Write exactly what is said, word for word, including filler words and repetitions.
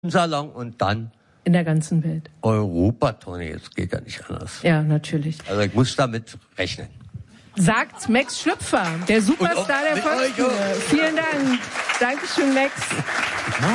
Salon und dann in der ganzen Welt. Europatournee, das geht ja nicht anders. Ja, natürlich. Also ich muss damit rechnen. Sagt Max Schlüpfer, der Superstar der Volksbühne. Vielen Dank. Dankeschön, Max.